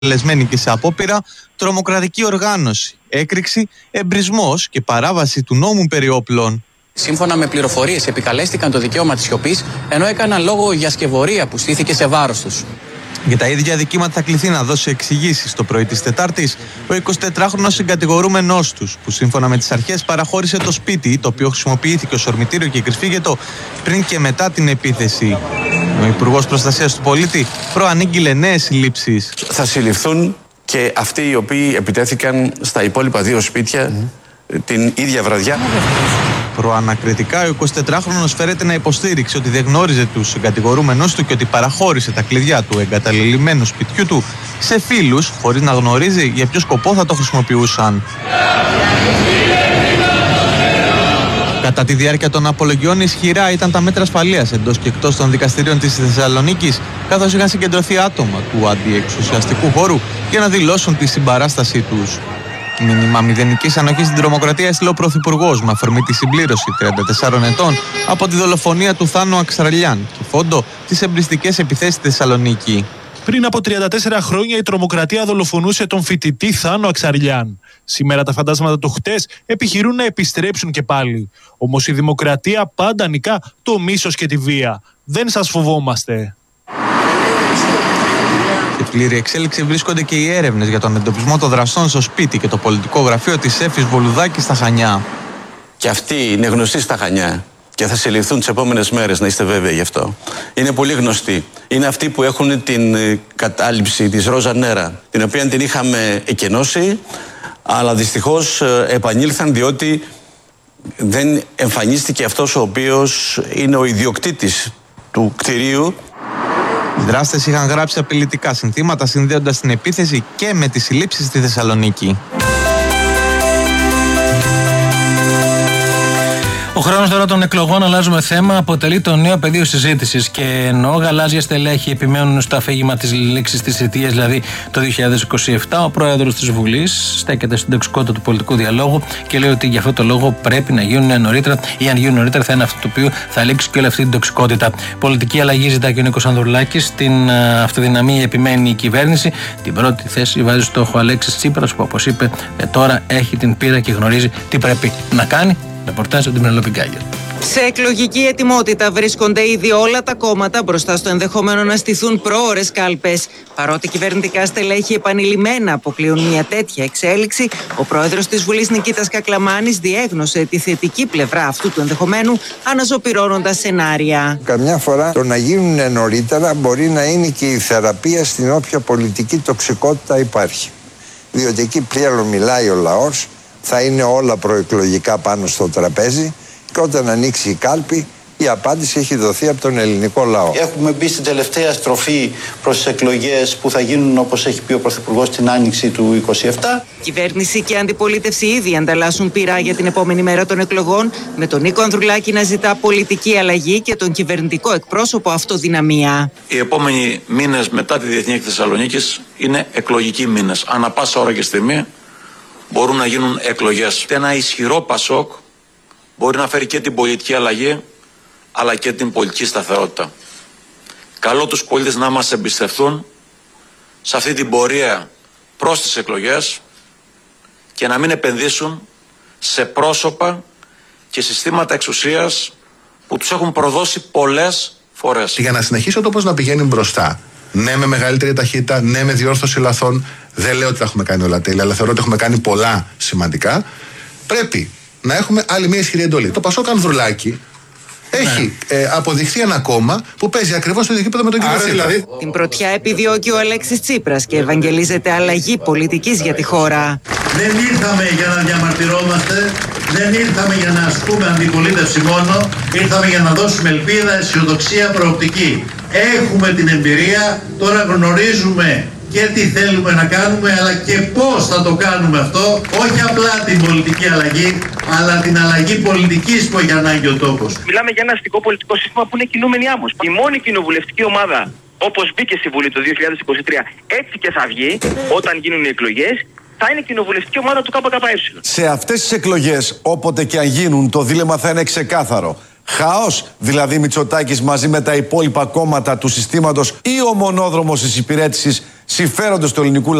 αποτελεσμένη και σε απόπειρα, τρομοκρατική οργάνωση, έκρηξη, εμπρισμός και παράβαση του νόμου περί όπλων. Σύμφωνα με πληροφορίες, επικαλέστηκαν το δικαίωμα της σιωπής, ενώ έκαναν λόγο για σκευωρία που στήθηκε σε βάρος τους. Για τα ίδια δικήματα θα κληθεί να δώσει εξηγήσεις το πρωί της Τετάρτης ο 24χρονος συγκατηγορούμενός τους, που σύμφωνα με τις αρχές παραχώρησε το σπίτι, το οποίο χρησιμοποιήθηκε ως ορμητήριο και κρυσφύγετο πριν και μετά την επίθεση. Ο Υπουργός Προστασίας του Πολίτη προανήγγειλε νέες συλλήψεις. Θα συλληφθούν και αυτοί οι οποίοι επιτέθηκαν στα υπόλοιπα δύο σπίτια την ίδια βραδιά. Προανακριτικά, ο 24χρονος φέρεται να υποστήριξε ότι δεν γνώριζε τους συγκατηγορούμενους του και ότι παραχώρησε τα κλειδιά του εγκαταλελειμμένου σπιτιού του σε φίλους, χωρίς να γνωρίζει για ποιο σκοπό θα το χρησιμοποιούσαν. Κατά τη διάρκεια των απολογιών, ισχυρά ήταν τα μέτρα ασφαλείας εντός και εκτός των δικαστηρίων της Θεσσαλονίκης, καθώς είχαν συγκεντρωθεί άτομα του αντιεξουσιαστικού χώρου για να δηλώσουν τη συμπαράστασή τους. Μήνυμα μηδενικής ανοχής στην τρομοκρατία έστειλε ο Πρωθυπουργός με αφορμή τη συμπλήρωση 34 ετών από τη δολοφονία του Θάνου Αξαρλιάν και φόντο τις εμπριστικές επιθέσεις στη Θεσσαλονίκη. Πριν από 34 χρόνια η τρομοκρατία δολοφονούσε τον φοιτητή Θάνο Αξαρλιάν. Σήμερα τα φαντάσματα του χτες επιχειρούν να επιστρέψουν και πάλι. Όμως η δημοκρατία πάντα νικά το μίσος και τη βία. Δεν σας φοβόμαστε. Σε πλήρη εξέλιξη βρίσκονται και οι έρευνες για τον εντοπισμό των δραστών στο σπίτι και το πολιτικό γραφείο της Εύης Βολουδάκη στα Χανιά. Και αυτοί είναι γνωστοί στα Χανιά και θα συλληφθούν τις επόμενες μέρες, να είστε βέβαιοι γι' αυτό. Είναι πολύ γνωστοί. Είναι αυτοί που έχουν την κατάληψη της Ρόζα Νέρα, την οποία την είχαμε εκενώσει, αλλά δυστυχώς επανήλθαν διότι δεν εμφανίστηκε αυτός ο οποίος είναι ο ιδιοκτήτης του κτηρίου. Οι δράστες είχαν γράψει απειλητικά συνθήματα συνδέοντας την επίθεση και με τις συλλήψεις στη Θεσσαλονίκη. Ο χρόνος τώρα των εκλογών, αλλάζουμε θέμα, αποτελεί το νέο πεδίο συζήτησης και ενώ γαλάζια στελέχη επιμένουν στο αφήγημα της λήξης της θητείας, δηλαδή το 2027, ο πρόεδρος της Βουλής στέκεται στην τοξικότητα του πολιτικού διαλόγου και λέει ότι για αυτό το λόγο πρέπει να γίνουν νωρίτερα, ή αν γίνουν νωρίτερα θα είναι αυτό το οποίο θα λήξει και όλη αυτή την τοξικότητα. Πολιτική αλλαγή ζητά και ο Νίκος Ανδρουλάκης, στην αυτοδυναμία επιμένει η κυβέρνηση. Την πρώτη θέση βάζει στόχο Αλέξης Τσίπρας, που όπως είπε τώρα έχει την πείρα και γνωρίζει τι πρέπει να κάνει. Ρεπορτάζ από την Μελοπιγκάγια. Σε εκλογική ετοιμότητα βρίσκονται ήδη όλα τα κόμματα μπροστά στο ενδεχόμενο να στηθούν πρόωρες κάλπες. Παρότι κυβερνητικά στελέχη επανειλημμένα αποκλείουν μια τέτοια εξέλιξη, ο πρόεδρος της Βουλής Νικήτας Κακλαμάνης διέγνωσε τη θετική πλευρά αυτού του ενδεχομένου, αναζωπυρώνοντας σενάρια. Καμιά φορά το να γίνουν νωρίτερα μπορεί να είναι και η θεραπεία στην όποια πολιτική τοξικότητα υπάρχει. Διότι εκεί πλέον μιλάει ο λαός. Θα είναι όλα προεκλογικά πάνω στο τραπέζι και όταν ανοίξει η κάλπη η απάντηση έχει δοθεί από τον ελληνικό λαό. Έχουμε μπει στην τελευταία στροφή προς τις εκλογές που θα γίνουν, όπως έχει πει ο Πρωθυπουργός, την άνοιξη του 2027. Κυβέρνηση και αντιπολίτευση ήδη ανταλλάσσουν πειρά για την επόμενη μέρα των εκλογών, με τον Νίκο Ανδρουλάκη να ζητά πολιτική αλλαγή και τον κυβερνητικό εκπρόσωπο αυτοδυναμία. Οι επόμενοι μήνες μετά τη Διεθνή Έκθεση Θεσσαλονίκης είναι εκλογικοί μήνες. Ανά πάσα ώρα και στιγμή μπορούν να γίνουν εκλογές. Ένα ισχυρό Πασόκ μπορεί να φέρει και την πολιτική αλλαγή αλλά και την πολιτική σταθερότητα. Καλώ τους πολίτες να μας εμπιστευτούν σε αυτή την πορεία προς τις εκλογές και να μην επενδύσουν σε πρόσωπα και συστήματα εξουσίας που τους έχουν προδώσει πολλές φορές. Για να συνεχίσει ο τόπος να πηγαίνει μπροστά, ναι με μεγαλύτερη ταχύτητα, ναι με διόρθωση λαθών, δεν λέω ότι τα έχουμε κάνει όλα τέλεια, αλλά θεωρώ ότι έχουμε κάνει πολλά σημαντικά, πρέπει να έχουμε άλλη μια ισχυρή εντολή. Το Πασόκ Ανδρουλάκη έχει αποδειχθεί ένα κόμμα που παίζει ακριβώς στο ίδιο επίπεδο με τον κύριο Τσίπρα. Δηλαδή... Την πρωτιά επιδιώκει ο Αλέξης Τσίπρας και ευαγγελίζεται αλλαγή πολιτικής για τη χώρα. Δεν ήρθαμε για να διαμαρτυρόμαστε, δεν ήρθαμε για να ασκούμε αντιπολίτευση μόνο, ήρθαμε για να δώσουμε ελπίδα, αισιοδοξία, προοπτική. Έχουμε την εμπειρία, τώρα γνωρίζουμε και τι θέλουμε να κάνουμε, αλλά και πώς θα το κάνουμε αυτό, όχι απλά την πολιτική αλλαγή, αλλά την αλλαγή πολιτικής που έχει ανάγκη ο τόπος. Μιλάμε για ένα αστικό πολιτικό σύστημα που είναι κινούμενη άμμος. Η μόνη κοινοβουλευτική ομάδα, όπως μπήκε στη Βουλή το 2023, έτσι και θα βγει, όταν γίνουν οι εκλογές, θα είναι κοινοβουλευτική ομάδα του ΚΚΕ. Σε αυτές τις εκλογές, όποτε και αν γίνουν, το δίλημμα θα είναι ξεκάθαρο. Χαός, δηλαδή Μητσοτάκης μαζί με τα υπόλοιπα κόμματα του συστήματος ή ο μονόδρομος της υπηρέτησης συμφέροντος του ελληνικού